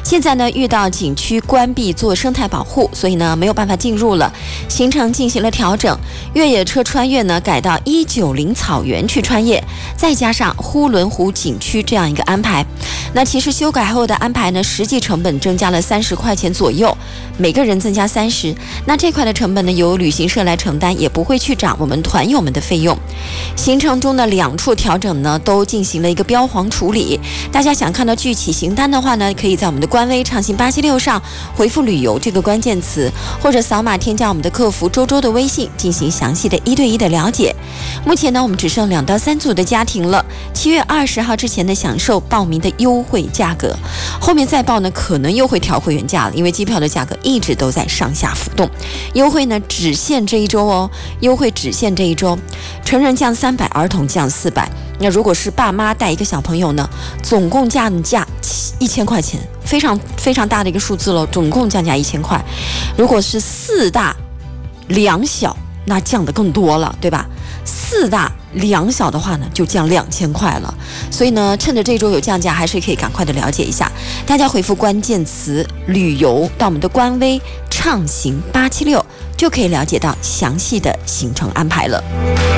现在呢遇到景区关闭做生态保护，所以呢没有办法进入了，行程进行了调整，越野车穿越呢改到190草原去穿越，再加上呼伦湖景区这样一个安排。那其实修改后的安排呢，实际成本增加了30块钱左右，每个人增加30，那这块的成本呢由旅行社来承担，也不会去涨我们团友们的费用。行程中的2处调整呢都进行了一个标黄处理，大家想看到具体形单的话呢，可以在我们的官微畅行876上回复旅游这个关键词，或者扫码添加我们的客服周周的微信进行详细的1对1的了解。目前呢我们只剩2到3组的家庭了，7月20号之前呢享受报名的优惠价格，后面再报呢可能又会调回原价了，因为机票的价格一直都在上下浮动。优惠呢只限这一周哦，优惠只限这一周，成人降300，儿童降400。那如果是爸妈带一个小朋友呢，总共降价1000块钱，非常非常大的一个数字了，总共降价1000块。如果是4大2小，那降的更多了，对吧？4大2小的话呢，就降2000块了。所以呢，趁着这周有降价，还是可以赶快的了解一下。大家回复关键词旅游到我们的官微畅行876，就可以了解到详细的行程安排了。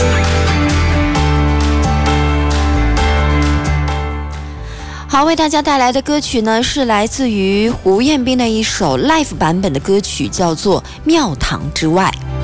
好，为大家带来的歌曲呢，是来自于胡彦斌的一首 live 版本的歌曲，叫做《庙堂之外》。